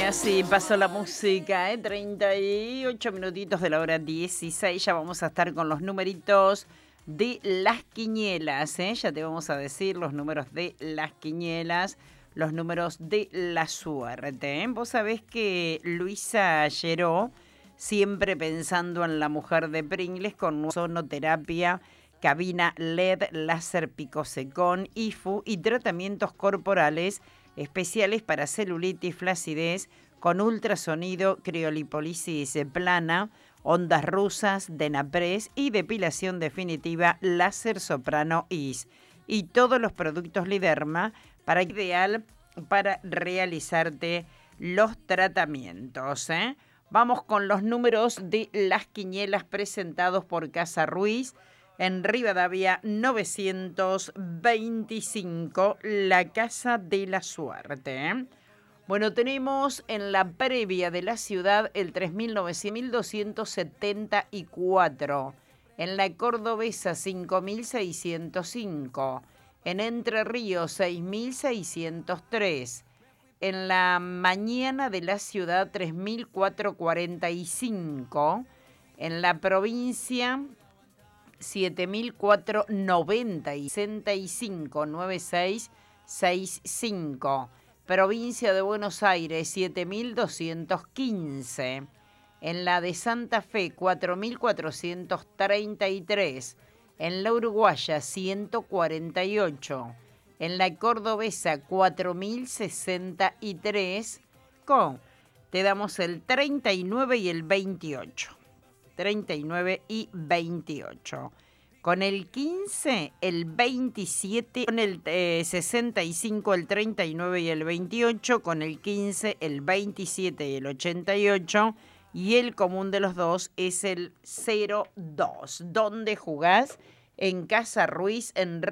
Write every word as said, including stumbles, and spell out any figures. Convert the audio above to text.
así pasó la música, ¿eh? treinta y ocho minutitos de la hora dieciséis. Ya vamos a estar con los numeritos de las quinielas, ¿eh? Ya te vamos a decir los números de las quinielas, los números de la suerte, ¿eh? Vos sabés que Luisa Lleró, siempre pensando en la mujer de Pringles, con sonoterapia, cabina L E D, láser picosecón, I F U y tratamientos corporales especiales para celulitis, flacidez, con ultrasonido, criolipólisis plana, ondas rusas, Denapres y depilación definitiva, láser soprano I S. Y todos los productos Liderma para ideal para realizarte los tratamientos, ¿eh? Vamos con los números de las quinielas presentados por Casa Ruiz. En Rivadavia novecientos veinticinco, la Casa de la Suerte. Bueno, tenemos en la previa de la ciudad el tres mil doscientos setenta y cuatro. En la Cordobesa cinco mil seiscientos cinco. En Entre Ríos seis mil seiscientos tres. En la mañana de la ciudad tres mil cuatrocientos cuarenta y cinco. En la provincia siete mil cuatrocientos noventa y sesenta y cinco noventa y seis sesenta y cinco. Provincia de Buenos Aires siete mil doscientos quince. En la de Santa Fe cuatro mil cuatrocientos treinta y tres. En la Uruguaya ciento cuarenta y ocho. En la Cordobesa cuatro mil sesenta y tres. Con te damos el treinta y nueve y el veintiocho. treinta y nueve y veintiocho. Con el quince, el veintisiete, con el eh, sesenta y cinco, el treinta y nueve y el veintiocho, con el quince, el veintisiete y el ochenta y ocho, y el común de los dos es el cero dos. ¿Dónde jugás? En Casa Ruiz, en